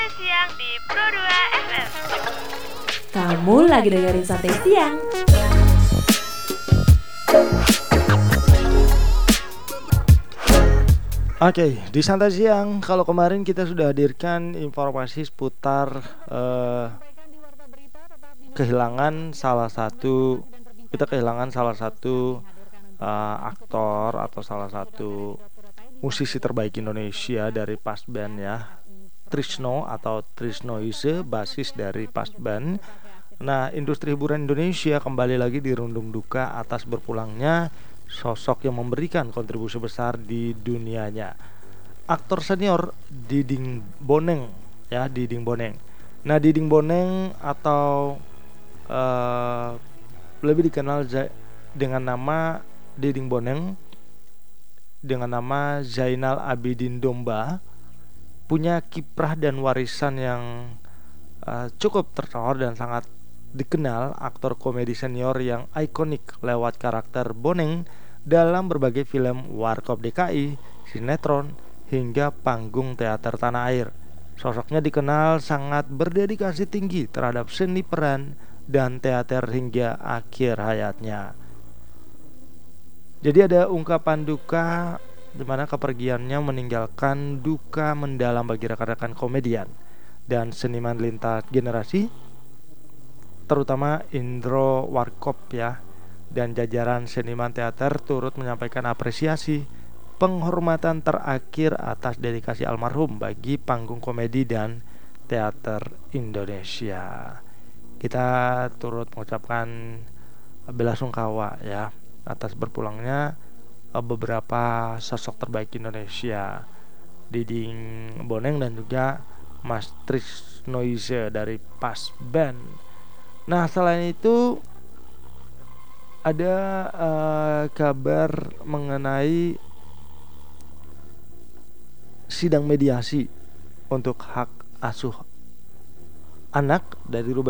Santai Siang di Pro 2 FM. Kamu lagi dengerin Santai Siang. Oke, di Santai Siang, kalau kemarin kita sudah hadirkan informasi seputar kehilangan salah satu aktor atau salah satu musisi terbaik Indonesia dari Pasben ya, Trisno atau Trisnoise, basis dari Pasben. Nah, industri hiburan Indonesia kembali lagi dirundung duka atas berpulangnya sosok yang memberikan kontribusi besar di dunianya. Aktor senior Diding Boneng ya, Diding Boneng. Nah, Diding Boneng atau lebih dikenal dengan nama Diding Boneng dengan nama Zainal Abidin Domba, punya kiprah dan warisan yang cukup tersohor dan sangat dikenal. Aktor komedi senior yang ikonik lewat karakter Boneng dalam berbagai film Warkop DKI, sinetron, hingga panggung teater tanah air. Sosoknya dikenal sangat berdedikasi tinggi terhadap seni peran dan teater hingga akhir hayatnya. Jadi ada ungkapan duka di mana kepergiannya meninggalkan duka mendalam bagi rekan-rekan komedian dan seniman lintas generasi, terutama Indro Warkop ya, dan jajaran seniman teater turut menyampaikan apresiasi penghormatan terakhir atas dedikasi almarhum bagi panggung komedi dan teater Indonesia. Kita turut mengucapkan belasungkawa ya atas berpulangnya beberapa sosok terbaik Indonesia, Diding Boneng dan juga Mas Trisnoise dari Pasben. Nah, selain itu ada kabar mengenai sidang mediasi untuk hak asuh anak dari Ruben